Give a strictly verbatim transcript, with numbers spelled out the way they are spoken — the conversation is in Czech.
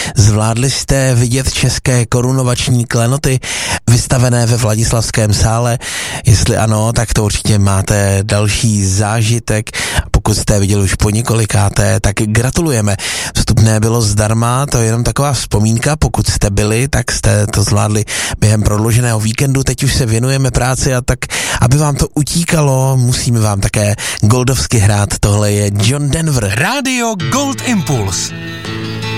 Zvládli jste vidět české korunovační klenoty vystavené ve Vladislavském sále? Jestli ano, tak to určitě máte další zážitek. Pokud jste viděli už po několikáté, tak gratulujeme. Vstupné bylo zdarma, to je jenom taková vzpomínka. Pokud jste byli, tak jste to zvládli během prodlouženého víkendu. Teď už se věnujeme práci a tak, aby vám to utíkalo, musíme vám také goldovsky hrát. Tohle je John Denver. Rádio Gold Impuls.